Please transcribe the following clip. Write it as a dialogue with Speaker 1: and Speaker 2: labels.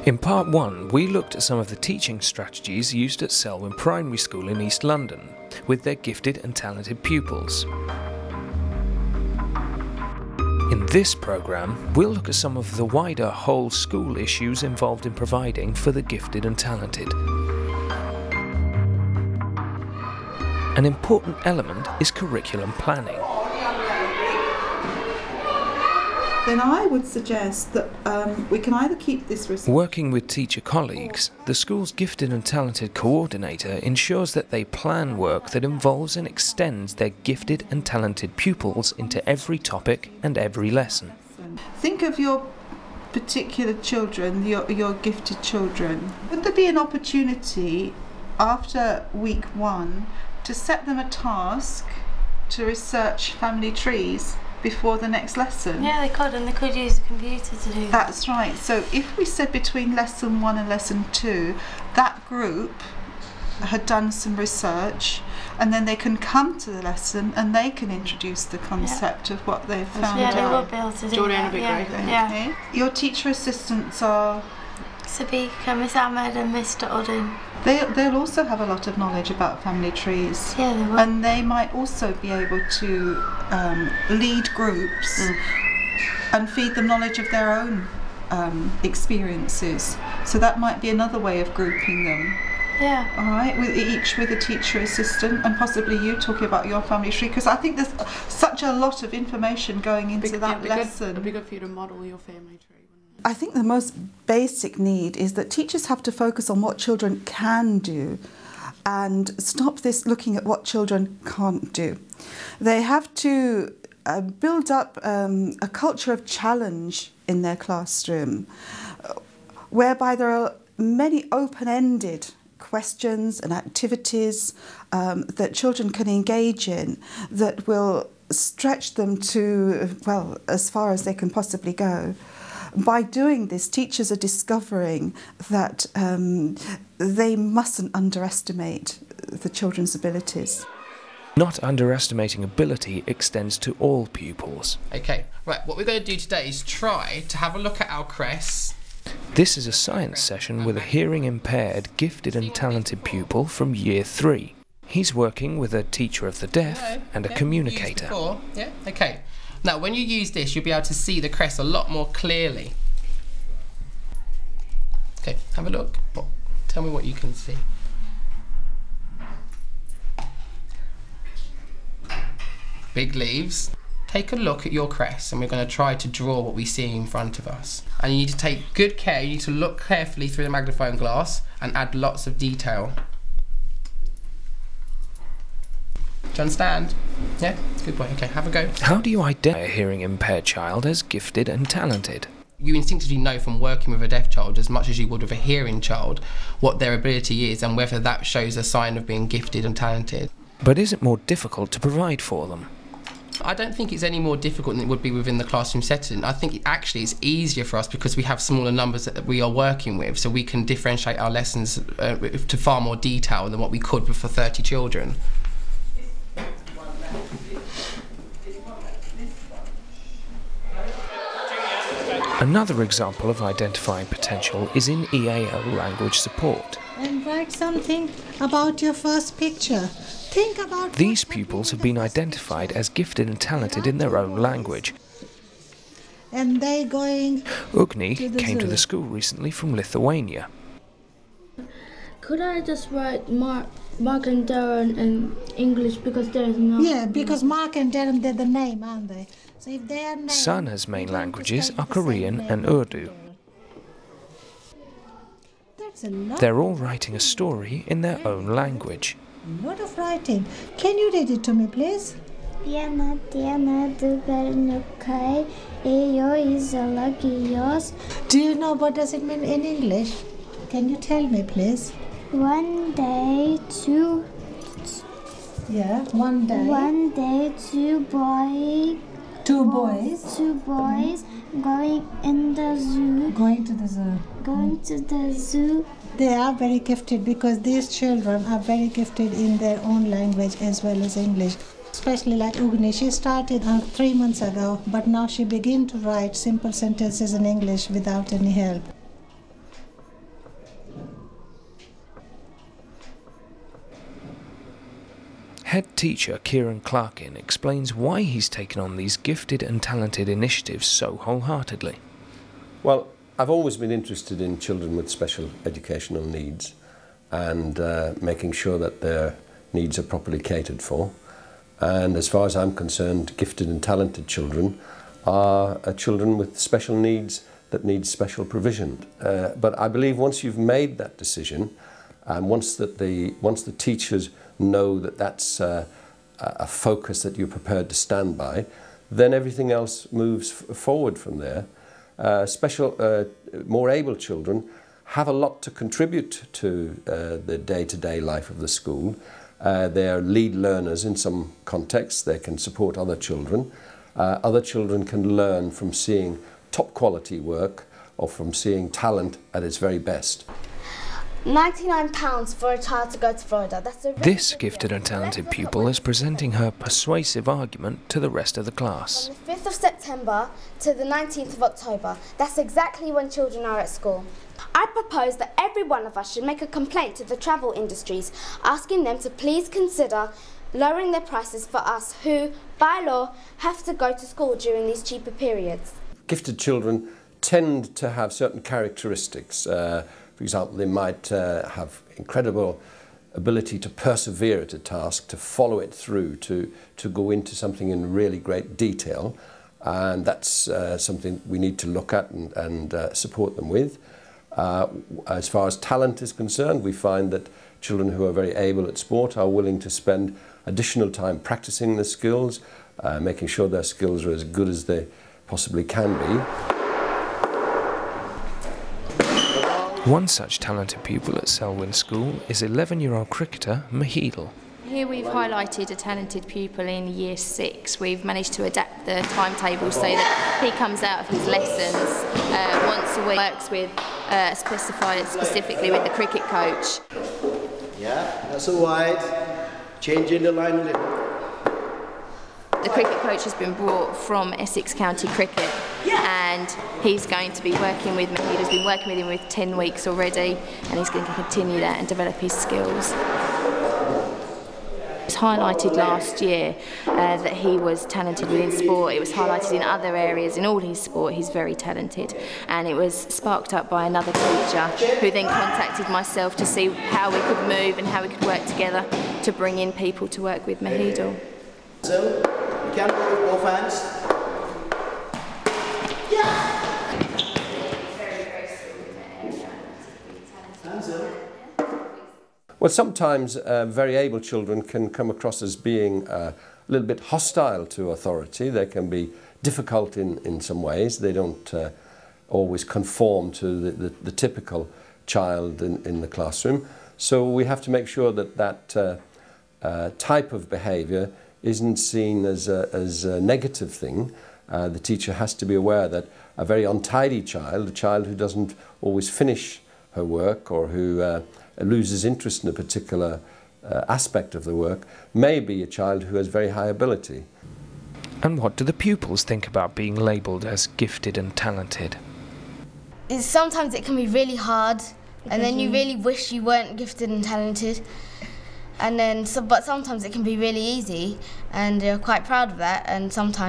Speaker 1: In part 1, we looked at some of the teaching strategies used at Selwyn Primary School in East London with their gifted and talented pupils. In this programme, we'll look at some of the wider whole school issues involved in providing for the gifted and talented. An important element is curriculum planning.
Speaker 2: Then I would suggest that we can either keep this research...
Speaker 1: Working with teacher colleagues, the school's gifted and talented coordinator ensures that they plan work that involves and extends their gifted and talented pupils into every topic and every lesson.
Speaker 2: Think of your particular children, your gifted children. Would there be an opportunity after week 1 to set them a task to research family trees before the next lesson?
Speaker 3: Yeah, they could, and they could use a computer to do that.
Speaker 2: That's right. So if we said between lesson 1 and lesson 2, that group had done some research, and then they can come to the lesson and they can introduce the concept of what they've found out.
Speaker 3: Yeah, they will be able to do that.
Speaker 4: Jordan would be great.
Speaker 3: Yeah.
Speaker 2: Okay. Your teacher assistants are...
Speaker 3: Sabika, Miss Ahmed and Mr. Uddin.
Speaker 2: They'll also have a lot of knowledge about family trees.
Speaker 3: Yeah, they will.
Speaker 2: And they might also be able to lead groups and feed them knowledge of their own experiences. So that might be another way of grouping them.
Speaker 3: Yeah.
Speaker 2: All right, each with a teacher assistant, and possibly you talking about your family tree, because I think there's such a lot of information going into that lesson.
Speaker 4: It'd be good for you to model your family tree.
Speaker 2: I think the most basic need is that teachers have to focus on what children can do and stop this looking at what children can't do. They have to build up a culture of challenge in their classroom, whereby there are many open-ended questions and activities that children can engage in that will stretch them to, well, as far as they can possibly go. By doing this, teachers are discovering that they mustn't underestimate the children's abilities.
Speaker 1: Not underestimating ability extends to all pupils.
Speaker 4: Okay, right, what we're going to do today is try to have a look at our crests.
Speaker 1: This is a science session with a hearing-impaired, gifted and talented pupil from Year 3. He's working with a teacher of the deaf and a communicator.
Speaker 4: Yeah, okay. Now, when you use this, you'll be able to see the crest a lot more clearly. Okay, have a look. Tell me what you can see. Big leaves. Take a look at your crest, and we're going to try to draw what we see in front of us. And you need to take good care. You need to look carefully through the magnifying glass and add lots of detail. Do you understand? Yeah? Good boy. Okay, have a go.
Speaker 1: How do you identify a hearing-impaired child as gifted and talented?
Speaker 4: You instinctively know from working with a deaf child as much as you would with a hearing child what their ability is and whether that shows a sign of being gifted and talented.
Speaker 1: But is it more difficult to provide for them?
Speaker 4: I don't think it's any more difficult than it would be within the classroom setting. I think actually it's easier for us because we have smaller numbers that we are working with, so we can differentiate our lessons to far more detail than what we could for 30 children.
Speaker 1: Another example of identifying potential is in EAL language support.
Speaker 5: And write something about your first picture. Think about...
Speaker 1: These pupils have been identified as gifted and talented in their own language.
Speaker 5: And they going...
Speaker 1: Ugni came to the school recently from Lithuania.
Speaker 6: Could I just write Mark and Darren in English because there is no...
Speaker 5: Yeah, because Mark and Darren, they're the name, aren't they? So if they are named...
Speaker 1: Sana's main languages are Korean and Urdu.
Speaker 5: That's a lot.
Speaker 1: They're all writing a story in their own language.
Speaker 5: A lot of writing. Can you read it to me, please?
Speaker 6: Diana, du bernukai, yo is
Speaker 5: Do you know what does it mean in English? Can you tell me, please?
Speaker 6: One day,
Speaker 5: Yeah, one day.
Speaker 6: One day, two boys going in the zoo.
Speaker 5: Going to the zoo.
Speaker 6: Going to the zoo.
Speaker 5: They are very gifted because these children are very gifted in their own language as well as English. Especially like Ugni, she started 3 months ago, but now she began to write simple sentences in English without any help.
Speaker 1: Head teacher Kieran Clarkin explains why he's taken on these gifted and talented initiatives so wholeheartedly.
Speaker 7: Well, I've always been interested in children with special educational needs and making sure that their needs are properly catered for. And as far as I'm concerned, gifted and talented children are children with special needs that need special provision. But I believe once you've made that decision, and once the teachers know that that's a focus that you're prepared to stand by, then everything else moves forward from there. More able children have a lot to contribute to the day-to-day life of the school. They're lead learners in some contexts. They can support other children. Other children can learn from seeing top quality work or from seeing talent at its very best.
Speaker 8: £99 for a child to go to Florida. That's a
Speaker 1: This gifted and talented pupil is presenting her persuasive argument to the rest of the class.
Speaker 8: From the 5th of September to the 19th of October. That's exactly when children are at school. I propose that every one of us should make a complaint to the travel industries, asking them to please consider lowering their prices for us who, by law, have to go to school during these cheaper periods.
Speaker 7: Gifted children tend to have certain characteristics. For example, they might have incredible ability to persevere at a task, to follow it through, to go into something in really great detail, and that's something we need to look at and support them with. As far as talent is concerned, we find that children who are very able at sport are willing to spend additional time practicing the skills, making sure their skills are as good as they possibly can be.
Speaker 1: One such talented pupil at Selwyn School is 11-year-old cricketer Mahidal.
Speaker 9: Here we've highlighted a talented pupil in Year 6. We've managed to adapt the timetable so that he comes out of his lessons once a week, works with specifically with the cricket coach.
Speaker 10: Yeah, that's all wide. Changing the line a little.
Speaker 9: The cricket coach has been brought from Essex County Cricket, and he's going to be working with Mahidal. He's been working with him with 10 weeks already, and he's going to continue that and develop his skills. It was highlighted last year that he was talented within sport. It was highlighted in other areas. In all his sport, he's very talented. And it was sparked up by another teacher who then contacted myself to see how we could move and how we could work together to bring in people to work with Mahidal.
Speaker 10: So, you can go with both hands. Yeah! Hands up.
Speaker 7: Well, sometimes very able children can come across as being a little bit hostile to authority. They can be difficult in some ways. They don't always conform to the typical child in the classroom. So we have to make sure that that type of behaviour isn't seen as a negative thing. The teacher has to be aware that a very untidy child, a child who doesn't always finish her work or who loses interest in a particular aspect of the work, may be a child who has very high ability.
Speaker 1: And what do the pupils think about being labelled as gifted and talented?
Speaker 8: Sometimes it can be really hard, and then you really wish you weren't gifted and talented. And then, but sometimes it can be really easy, and you're quite proud of that, and sometimes